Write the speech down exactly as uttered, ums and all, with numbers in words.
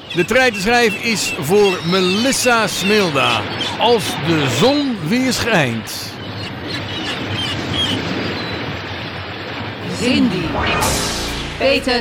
De treitenschijf is voor Melissa Smilda. Als de zon weer schijnt. Cindy. Peter